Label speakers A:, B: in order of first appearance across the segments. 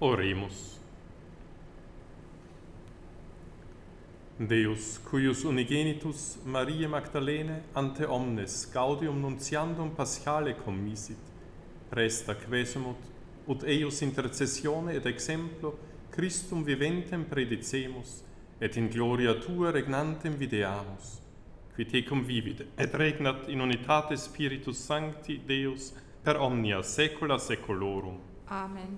A: Oremus. Deus, cuius unigenitus Mariae Magdalene ante omnes gaudium nuntiandum paschale commisit, presta quesumut, ut eius intercessione et exemplo Christum viventem predicemus, et in gloria Tua regnantem videamus, qui tecum vivit et regnat in unitate Spiritus Sancti Deus per omnia saecula saeculorum.
B: Amen.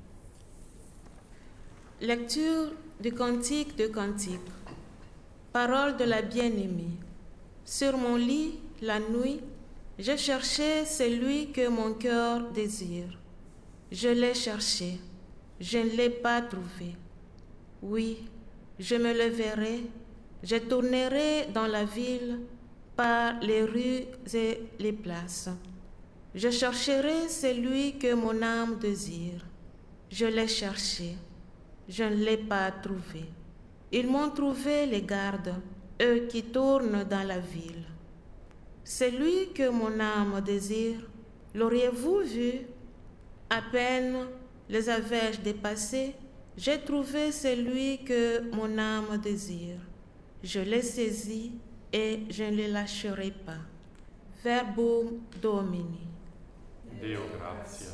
B: Lecture du Cantique de Cantique. Parole de la bien-aimée. Sur mon lit, la nuit, je cherchais celui que mon cœur désire. Je l'ai cherché, je ne l'ai pas trouvé. Oui, je me leverai, je tournerai dans la ville par les rues et les places. Je chercherai celui que mon âme désire. Je l'ai cherché, je ne l'ai pas trouvé. Ils m'ont trouvé les gardes, eux qui tournent dans la ville. Celui que mon âme désire, l'auriez-vous vu? À peine les avais-je dépassés, j'ai trouvé celui que mon âme désire. Je l'ai saisi et je ne le lâcherai pas. Verbum Domini.
A: Deo gratias.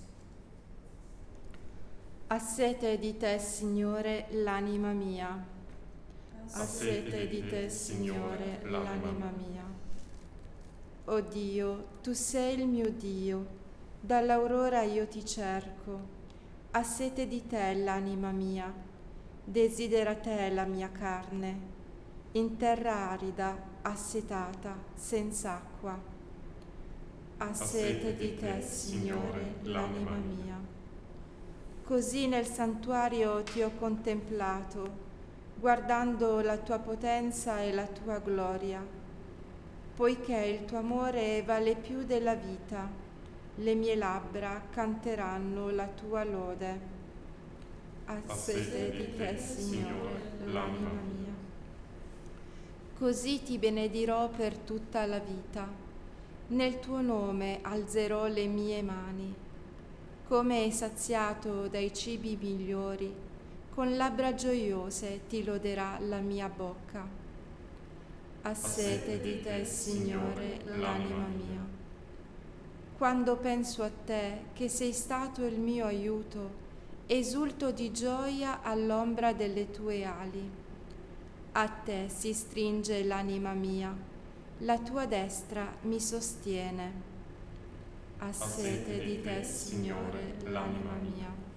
C: Ha sete di te, Signore, l'anima mia. Ha sete di te, Signore, l'anima mia. O Dio, tu sei il mio Dio, dall'aurora io ti cerco. Ha sete di te l'anima mia, desidera te la mia carne, in terra arida, assetata, senza acqua. Ha sete di te, Signore, l'anima mia. Così nel santuario ti ho contemplato, guardando la tua potenza e la tua gloria. Poiché il tuo amore vale più della vita, le mie labbra canteranno la tua lode. Ha sete di te, Signore, l'anima mia. Così ti benedirò per tutta la vita. Nel tuo nome alzerò le mie mani. Come saziato dai cibi migliori, con labbra gioiose ti loderà la mia bocca. Ha sete di te, Signore, l'anima mia. Quando penso a te, che sei stato il mio aiuto, esulto di gioia all'ombra delle tue ali. A te si stringe l'anima mia, la tua destra mi sostiene. Ha sete di te, Signore, l'anima mia.